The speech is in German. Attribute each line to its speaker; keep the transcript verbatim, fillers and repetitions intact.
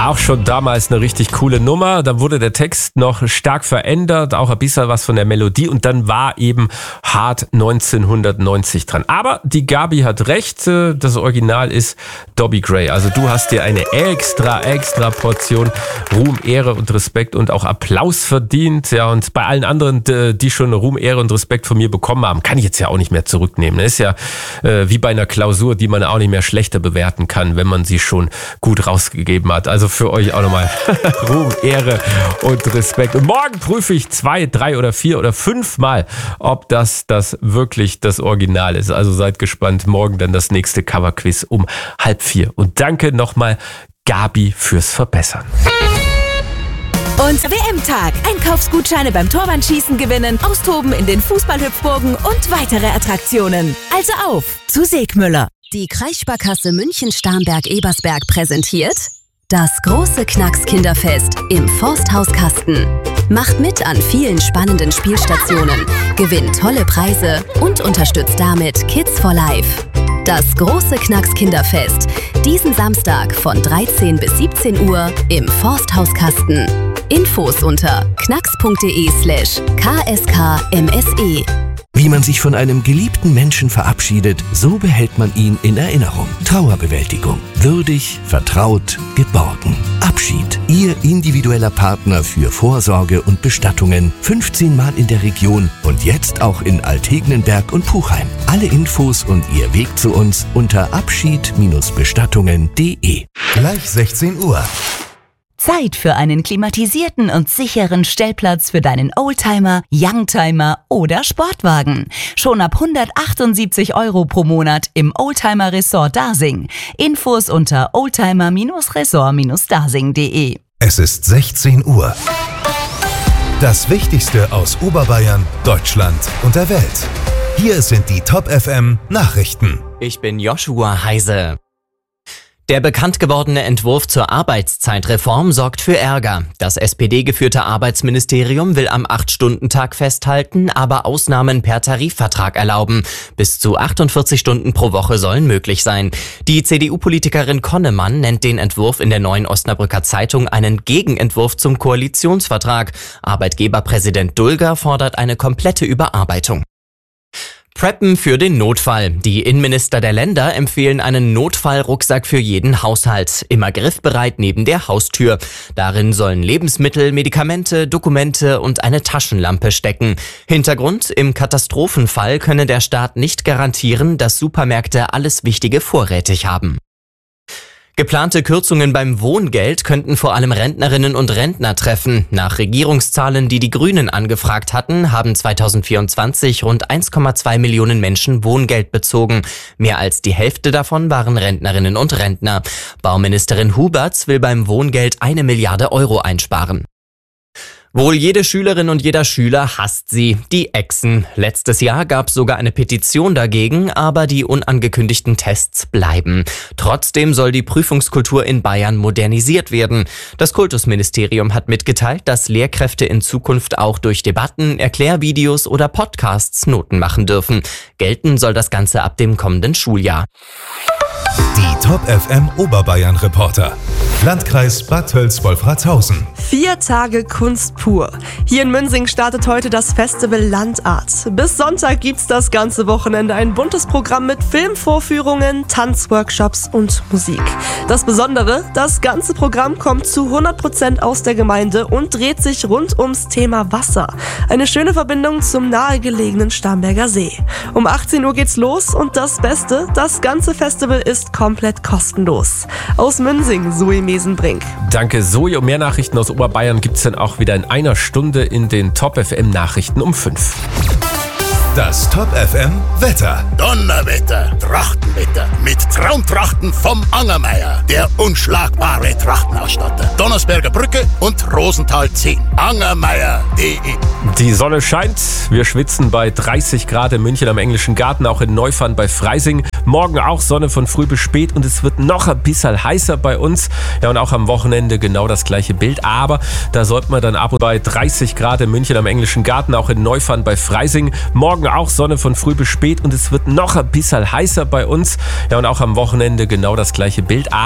Speaker 1: Ja, auch schon damals eine richtig coole Nummer. Dann wurde der Text noch stark verändert, auch ein bisschen was von der Melodie und dann war eben Hart neunzehnhundertneunzig dran. Aber die Gabi hat recht, das Original ist Dobby Gray. Also du hast dir eine extra, extra Portion Ruhm, Ehre und Respekt und auch Applaus verdient. Ja, und bei allen anderen, die schon Ruhm, Ehre und Respekt von mir bekommen haben, kann ich jetzt ja auch nicht mehr zurücknehmen. Das ist ja äh, wie bei einer Klausur, die man auch nicht mehr schlechter bewerten kann, wenn man sie schon gut rausgegeben hat. Also für euch auch nochmal Ruhm, Ehre und Respekt. Und morgen prüfe ich zwei, drei oder vier oder fünf Mal, ob das das wirklich das Original ist. Also seid gespannt. Morgen dann das nächste Coverquiz um halb vier. Und danke nochmal Gabi fürs Verbessern.
Speaker 2: Und W M-Tag. Einkaufsgutscheine beim Torwandschießen gewinnen, austoben in den Fußballhüpfburgen und weitere Attraktionen. Also auf zu Segmüller.
Speaker 3: Die Kreissparkasse München-Starnberg-Ebersberg präsentiert das große Knacks-Kinderfest im Forsthaus Kasten. Macht mit an vielen spannenden Spielstationen, gewinnt tolle Preise und unterstützt damit Kids for Life. Das große Knacks-Kinderfest. Diesen Samstag von dreizehn bis siebzehn Uhr im Forsthaus Kasten. Infos unter knacks.de slash kskmse.
Speaker 4: Wie man sich von einem geliebten Menschen verabschiedet, so behält man ihn in Erinnerung. Trauerbewältigung. Würdig, vertraut, geborgen. Abschied. Ihr individueller Partner für Vorsorge und Bestattungen. fünfzehn Mal in der Region und jetzt auch in Altegnenberg und Puchheim. Alle Infos und Ihr Weg zu uns unter abschied bestattungen punkt de.
Speaker 5: Gleich sechzehn Uhr.
Speaker 2: Zeit für einen klimatisierten und sicheren Stellplatz für deinen Oldtimer, Youngtimer oder Sportwagen. Schon ab hundertachtundsiebzig Euro pro Monat im Oldtimer Resort Dasing. Infos unter oldtimer Resort dasing punkt de.
Speaker 5: Es ist sechzehn Uhr. Das Wichtigste aus Oberbayern, Deutschland und der Welt. Hier sind die Top F M Nachrichten.
Speaker 6: Ich bin Joshua Heise. Der bekannt gewordene Entwurf zur Arbeitszeitreform sorgt für Ärger. Das S P D-geführte Arbeitsministerium will am acht-Stunden-Tag festhalten, aber Ausnahmen per Tarifvertrag erlauben. Bis zu achtundvierzig Stunden pro Woche sollen möglich sein. Die C D U-Politikerin Konnemann nennt den Entwurf in der Neuen Osnabrücker Zeitung einen Gegenentwurf zum Koalitionsvertrag. Arbeitgeberpräsident Dulger fordert eine komplette Überarbeitung. Preppen für den Notfall. Die Innenminister der Länder empfehlen einen Notfallrucksack für jeden Haushalt. Immer griffbereit neben der Haustür. Darin sollen Lebensmittel, Medikamente, Dokumente und eine Taschenlampe stecken. Hintergrund: Im Katastrophenfall könne der Staat nicht garantieren, dass Supermärkte alles Wichtige vorrätig haben. Geplante Kürzungen beim Wohngeld könnten vor allem Rentnerinnen und Rentner treffen. Nach Regierungszahlen, die die Grünen angefragt hatten, haben zweitausendvierundzwanzig rund eins Komma zwei Millionen Menschen Wohngeld bezogen. Mehr als die Hälfte davon waren Rentnerinnen und Rentner. Bauministerin Huberts will beim Wohngeld eine Milliarde Euro einsparen. Wohl jede Schülerin und jeder Schüler hasst sie, die Echsen. Letztes Jahr gab es sogar eine Petition dagegen, aber die unangekündigten Tests bleiben. Trotzdem soll die Prüfungskultur in Bayern modernisiert werden. Das Kultusministerium hat mitgeteilt, dass Lehrkräfte in Zukunft auch durch Debatten, Erklärvideos oder Podcasts Noten machen dürfen. Gelten soll das Ganze ab dem kommenden Schuljahr.
Speaker 5: Die Top F M Oberbayern Reporter. Landkreis Bad Tölz-Wolfratshausen.
Speaker 7: Vier Tage Kunst pur. Hier in Münsing startet heute das Festival Landart. Bis Sonntag gibt's das ganze Wochenende ein buntes Programm mit Filmvorführungen, Tanzworkshops und Musik. Das Besondere: Das ganze Programm kommt zu hundert Prozent aus der Gemeinde und dreht sich rund ums Thema Wasser. Eine schöne Verbindung zum nahegelegenen Starnberger See. Um achtzehn Uhr geht's los und das Beste: Das ganze Festival ist komplett kostenlos. Aus Münsing, Zoe Mesenbrink.
Speaker 1: Danke, Zoe. Und mehr Nachrichten aus Oberbayern gibt's dann auch wieder in einer Stunde in den Top F M Nachrichten um fünf.
Speaker 5: Das Top F M Wetter.
Speaker 8: Donnerwetter, Trachtenwetter mit Traumtrachten vom Angermeier, der unschlagbare Trachtenausstatter. Donnersberger Brücke und Rosenthal zehn. Angermeier punkt de.
Speaker 1: Die Sonne scheint, wir schwitzen bei dreißig Grad in München am Englischen Garten, auch in Neufahren bei Freising. Morgen auch Sonne von früh bis spät und es wird noch ein bisschen heißer bei uns. Ja, und auch am Wochenende genau das gleiche Bild, aber da sollte man dann ab und bei dreißig Grad in München am Englischen Garten, auch in Neufahren bei Freising. Morgen auch Sonne von früh bis spät und es wird noch ein bisschen heißer bei uns. Ja, und auch am Wochenende genau das gleiche Bild.